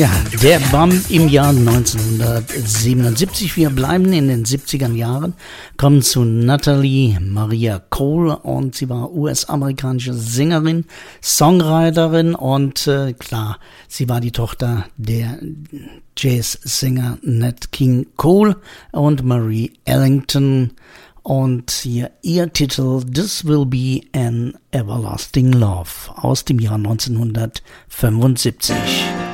Ja, der Bump im Jahr 1977. Wir bleiben in den 70er Jahren, kommen zu Natalie Maria Cole und sie war US-amerikanische Sängerin, Songwriterin und klar, sie war die Tochter der Jazzsänger Nat King Cole und Marie Ellington und hier ihr Titel This Will Be an Everlasting Love aus dem Jahr 1975.